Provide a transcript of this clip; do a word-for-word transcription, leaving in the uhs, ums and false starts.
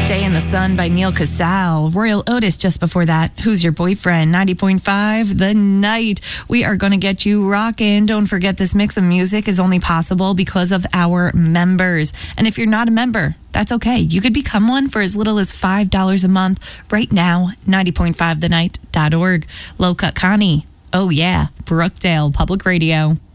Day in the Sun by Neil Casal. Royal Otis just before that. Who's Your Boyfriend? ninety point five The Night. We are going to get you rocking. Don't forget, this mix of music is only possible because of our members. And if you're not a member, that's okay. You could become one for as little as five dollars a month right now. ninety point five the night dot org. Low Cut Connie. Oh yeah. Brookdale Public Radio.